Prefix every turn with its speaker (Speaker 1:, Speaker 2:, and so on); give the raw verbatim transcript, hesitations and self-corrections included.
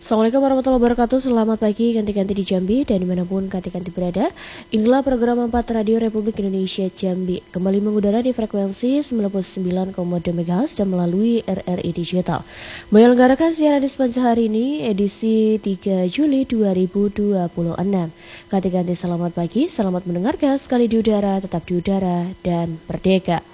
Speaker 1: Assalamualaikum warahmatullahi wabarakatuh. Selamat pagi ganti-ganti di Jambi dan dimanapun ganti-ganti berada. Inilah program empat Radio Republik Indonesia Jambi, kembali mengudara di frekuensi sembilan puluh sembilan koma dua megahertz dan melalui R R I Digital. Menyelenggarakan siaran di sepanjang hari ini edisi tiga Juli dua ribu dua puluh enam. Ganti-ganti selamat pagi, selamat mendengarkan sekali di udara, tetap di udara dan merdeka.